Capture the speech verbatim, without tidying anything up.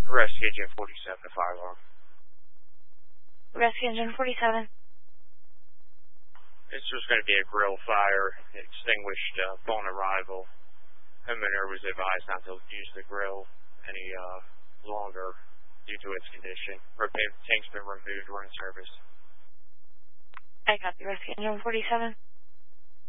Rescue Engine forty-seven, the fire alarm. Rescue Engine forty-seven. This was going to be a grill fire, extinguished uh, upon arrival. Homeowner was advised not to use the grill any uh, longer due to its condition. Propane tank's been removed, we're in service. I got the Rescue Engine forty-seven.